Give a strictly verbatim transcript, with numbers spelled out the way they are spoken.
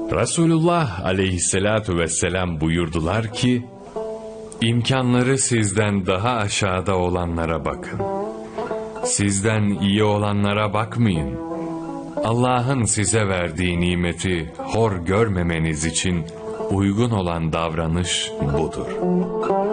Resulullah aleyhissalatu vesselam buyurdular ki, imkanları sizden daha aşağıda olanlara bakın. Sizden iyi olanlara bakmayın. Allah'ın size verdiği nimeti hor görmemeniz için uygun olan davranış budur.